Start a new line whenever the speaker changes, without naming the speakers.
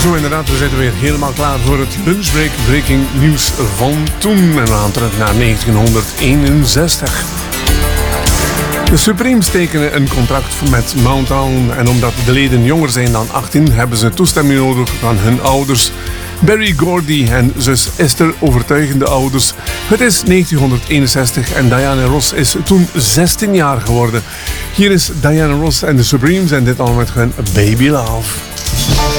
Zo inderdaad, we zitten weer helemaal klaar voor het lunchbreak breaking nieuws van toen. En we gaan terug naar 1961. De Supremes tekenen een contract met Motown. En omdat de leden jonger zijn dan 18, hebben ze toestemming nodig van hun ouders. Berry Gordy en zus Esther overtuigen de ouders. Het is 1961 en Diana Ross is toen 16 jaar geworden. Hier is Diana Ross en de Supremes en dit allemaal met hun Baby Love.